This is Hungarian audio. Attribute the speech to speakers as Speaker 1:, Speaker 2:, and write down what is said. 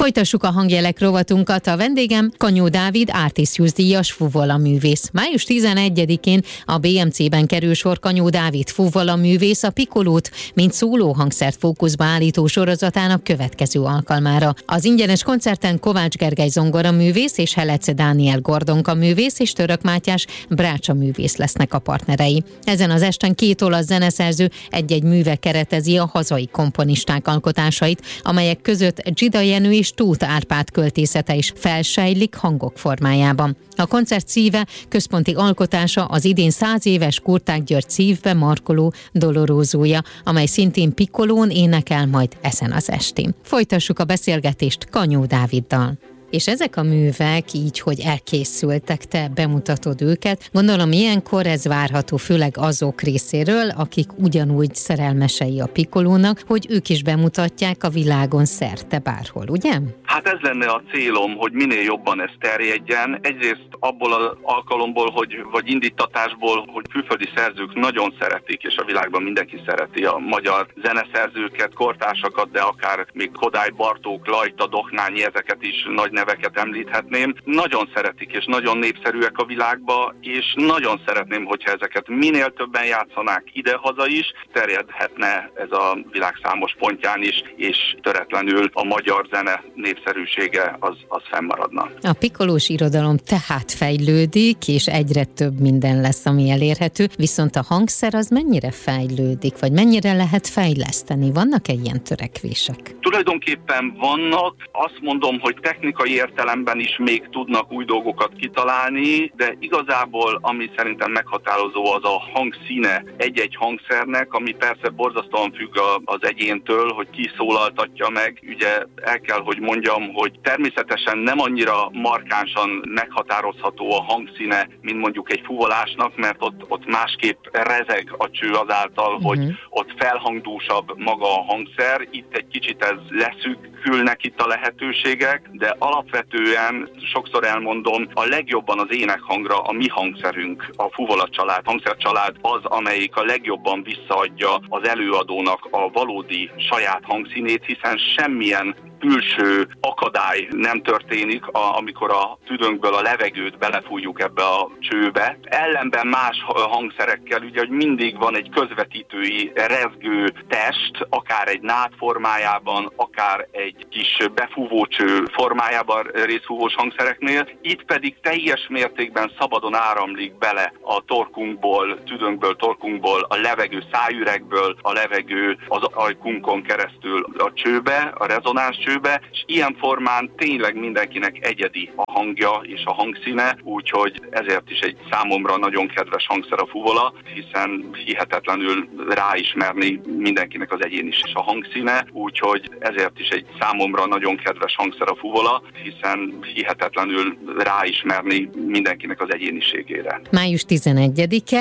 Speaker 1: Folytassuk a hangjelek rovatunkat. A vendégem Kanyó Dávid, Artisius díjas fuvolaművész. Május 11-én a BMC-ben kerül sor Kanyó Dávid fuvolaművész a Piccolót, mint szólóhangszert fókuszba állító sorozatának következő alkalmára. Az ingyenes koncerten Kovács Gergely zongoraművész és Helece Dániel Gordonka művész és Török Mátyás brácsa művész lesznek a partnerei. Ezen az esten 2 olasz zeneszerző egy-egy műve keretezi a hazai komponisták alkotásait, amelyek között Dzsida Jenő és Tóth Árpád költészete is felsejlik hangok formájában. A koncert szíve, központi alkotása az idén 100 éves Kurták György szívbe markoló Dolorózója, amely szintén Piccolón énekel majd ezen az estén. Folytassuk a beszélgetést Kanyó Dáviddal. És ezek a művek így, hogy elkészültek, te bemutatod őket. Gondolom ilyenkor ez várható, főleg azok részéről, akik ugyanúgy szerelmesei a Piccolónak, hogy ők is bemutatják a világon szerte bárhol, ugye?
Speaker 2: Hát ez lenne a célom, hogy minél jobban ez terjedjen. Egyrészt abból az alkalomból, vagy indítatásból, hogy külföldi szerzők nagyon szeretik, és a világban mindenki szereti a magyar zeneszerzőket, kortársakat, de akár még Kodály Bartók, Lajta, Dohnányi, ezeket is nagy neveket említhetném. Nagyon szeretik, és nagyon népszerűek a világba, és nagyon szeretném, hogyha ezeket minél többen játszanák idehaza is, terjedhetne ez a világ számos pontján is, és töretlenül a magyar zene népszerűsége az fennmaradna.
Speaker 1: A piccolós irodalom tehát fejlődik, és egyre több minden lesz, ami elérhető, viszont a hangszer az mennyire fejlődik, vagy mennyire lehet fejleszteni? Vannak-e ilyen törekvések?
Speaker 2: Tulajdonképpen vannak, azt mondom, hogy technikai értelemben is még tudnak új dolgokat kitalálni, de igazából ami szerintem meghatározó, az a hangszíne egy-egy hangszernek, ami persze borzasztóan függ az egyéntől, hogy ki szólaltatja meg. Ugye el kell, hogy mondjam, hogy természetesen nem annyira markánsan meghatározható a hangszíne, mint mondjuk egy fuvolásnak, mert ott másképp rezeg a cső azáltal, hogy ott felhangdúsabb maga a hangszer. Itt egy kicsit ez leszűkülnek itt a lehetőségek, de alapvetően sokszor elmondom, a legjobban az énekhangra a mi hangszerünk, a fuvola család, hangszercsalád az, amelyik a legjobban visszaadja az előadónak a valódi saját hangszínét, hiszen semmilyen külső akadály nem történik, amikor a tüdőnkből a levegőt belefújjuk ebbe a csőbe. Ellenben más hangszerekkel ugye, hogy mindig van egy közvetítői rezgő test, akár egy nád formájában, akár egy kis befúvócső formájában részfúvós hangszereknél. Itt pedig teljes mértékben szabadon áramlik bele a torkunkból, tüdőnkből, torkunkból, a levegő szájüregből, a levegő az ajkunkon keresztül a csőbe, a rezonáns csőbe, és ilyen formán tényleg mindenkinek egyedi a hangja és a hangszíne, úgyhogy ezért is egy számomra nagyon kedves hangszer a fuvola, hiszen hihetetlenül ráismerni mindenkinek az egyénis és a hangszíne, úgyhogy ezért is egy számomra nagyon kedves hangszer a fuvola, hiszen hihetetlenül ráismerni mindenkinek az egyéniségére.
Speaker 1: Május 11-e